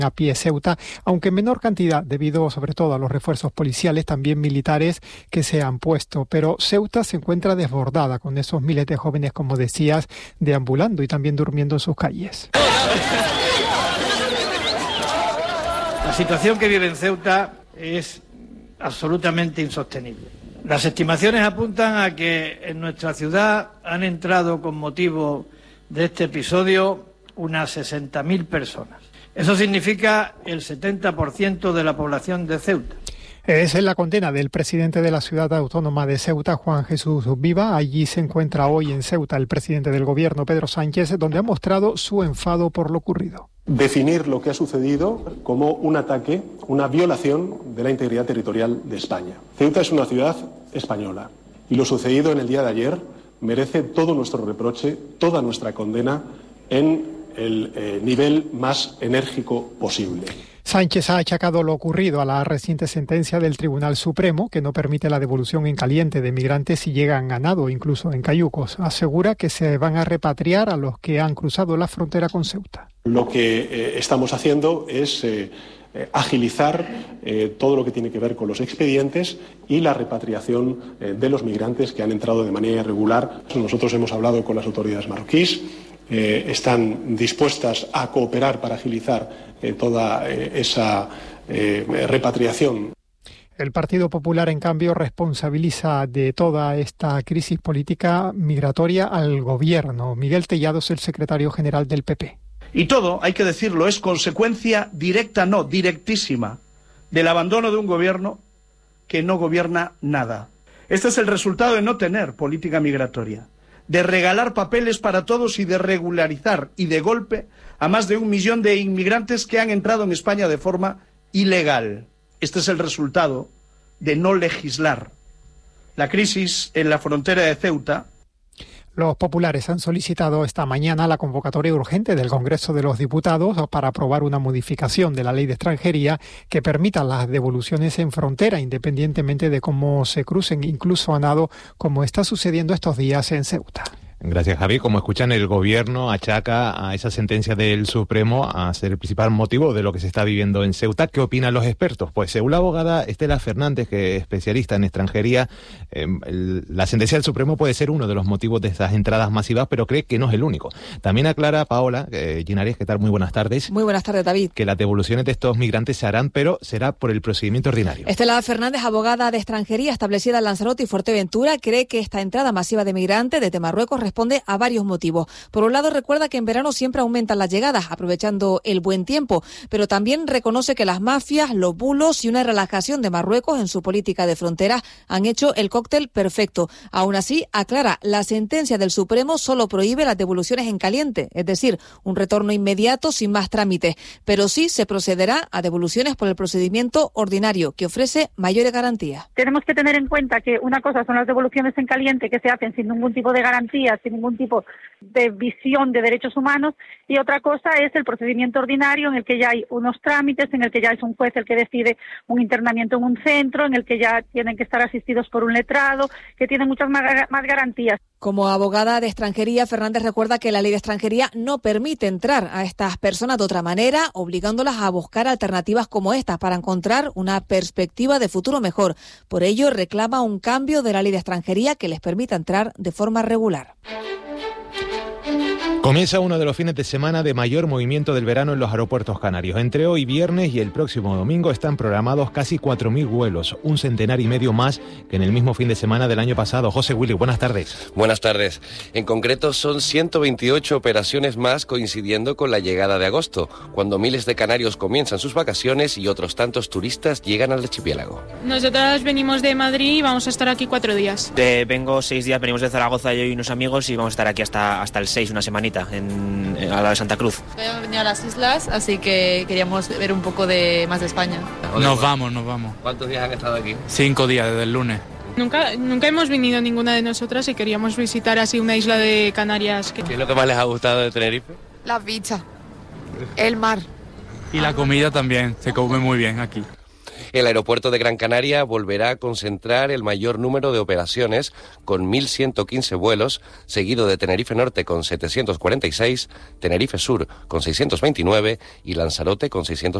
a pie Ceuta, aunque en menor cantidad debido sobre todo a los refuerzos policiales, también militares que se han puesto. Pero Ceuta se encuentra desbordada con esos miles de jóvenes, como decías, deambulando y también durmiendo en sus calles. La situación que vive en Ceuta es absolutamente insostenible. Las estimaciones apuntan a que en nuestra ciudad han entrado con motivo de este episodio unas 60.000 personas. Eso significa el 70% de la población de Ceuta. Esa es la condena del presidente de la ciudad autónoma de Ceuta, Juan Jesús Viva. Allí se encuentra hoy en Ceuta el presidente del gobierno, Pedro Sánchez, donde ha mostrado su enfado por lo ocurrido. Definir lo que ha sucedido como un ataque, una violación de la integridad territorial de España. Ceuta es una ciudad española y lo sucedido en el día de ayer merece todo nuestro reproche, toda nuestra condena en el nivel más enérgico posible. Sánchez ha achacado lo ocurrido a la reciente sentencia del Tribunal Supremo, que no permite la devolución en caliente de migrantes si llegan a nado, incluso en cayucos. Asegura que se van a repatriar a los que han cruzado la frontera con Ceuta. Lo que estamos haciendo es agilizar todo lo que tiene que ver con los expedientes y la repatriación de los migrantes que han entrado de manera irregular. Nosotros hemos hablado con las autoridades marroquíes. Están dispuestas a cooperar para agilizar toda esa repatriación. El Partido Popular, en cambio, responsabiliza de toda esta crisis política migratoria al gobierno. Miguel Tellado es el secretario general del PP. Y todo, hay que decirlo, es consecuencia directa, no, directísima, del abandono de un gobierno que no gobierna nada. Este es el resultado de no tener política migratoria, de regalar papeles para todos y de regularizar y de golpe a más de 1 millón de inmigrantes que han entrado en España de forma ilegal. Este es el resultado de no legislar. La crisis en la frontera de Ceuta. Los populares han solicitado esta mañana la convocatoria urgente del Congreso de los Diputados para aprobar una modificación de la ley de extranjería que permita las devoluciones en frontera, independientemente de cómo se crucen, incluso a nado, como está sucediendo estos días en Ceuta. Gracias, Javi. Como escuchan, el gobierno achaca a esa sentencia del Supremo a ser el principal motivo de lo que se está viviendo en Ceuta. ¿Qué opinan los expertos? Pues según la abogada Estela Fernández, que es especialista en extranjería, la sentencia del Supremo puede ser uno de los motivos de estas entradas masivas, pero cree que no es el único. También aclara Paola Linares, ¿qué tal? Muy buenas tardes. Muy buenas tardes, David. Que las devoluciones de estos migrantes se harán, pero será por el procedimiento ordinario. Estela Fernández, abogada de extranjería establecida en Lanzarote y Fuerteventura, cree que esta entrada masiva de migrantes desde Marruecos responde a varios motivos. Por un lado, recuerda que en verano siempre aumentan las llegadas, aprovechando el buen tiempo, pero también reconoce que las mafias, los bulos y una relajación de Marruecos en su política de fronteras han hecho el cóctel perfecto. Aún así, aclara, la sentencia del Supremo solo prohíbe las devoluciones en caliente, es decir, un retorno inmediato sin más trámites, pero sí se procederá a devoluciones por el procedimiento ordinario, que ofrece mayores garantías. Tenemos que tener en cuenta que una cosa son las devoluciones en caliente, que se hacen sin ningún tipo de garantía, sin ningún tipo de visión de derechos humanos, y otra cosa es el procedimiento ordinario, en el que ya hay unos trámites, en el que ya es un juez el que decide un internamiento en un centro, en el que ya tienen que estar asistidos por un letrado, que tiene muchas más garantías. Como abogada de extranjería, Fernández recuerda que la ley de extranjería no permite entrar a estas personas de otra manera, obligándolas a buscar alternativas como estas para encontrar una perspectiva de futuro mejor. Por ello, reclama un cambio de la ley de extranjería que les permita entrar de forma regular. Comienza uno de los fines de semana de mayor movimiento del verano en los aeropuertos canarios. Entre hoy viernes y el próximo domingo están programados casi 4.000 vuelos, un centenar y medio más que en el mismo fin de semana del año pasado. José Willy, buenas tardes. Buenas tardes. En concreto son 128 operaciones más coincidiendo con la llegada de agosto, cuando miles de canarios comienzan sus vacaciones y otros tantos turistas llegan al archipiélago. Nosotros venimos de Madrid y vamos a estar aquí 4 días. Vengo 6 días, venimos de Zaragoza yo y unos amigos y vamos a estar aquí hasta el 6, una semanita. A la de Santa Cruz. Hemos venido a las islas, así que queríamos ver un poco más de España. Nos vamos. ¿Cuántos días han estado aquí? 5 días, desde el lunes. Nunca hemos venido ninguna de nosotras y queríamos visitar así una isla de Canarias. ¿Qué es lo que más les ha gustado de Tenerife? Las bichas, el mar. Y la comida también, se come muy bien aquí. El aeropuerto de Gran Canaria volverá a concentrar el mayor número de operaciones, con 1.115 vuelos, seguido de Tenerife Norte con 746, Tenerife Sur con 629 y Lanzarote con 600.